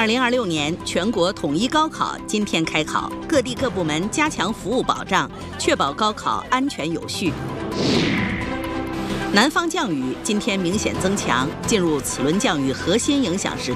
2026年全国统一高考今天开考，各地各部门加强服务保障，确保高考安全有序。南方降雨今天明显增强，进入此轮降雨核心影响时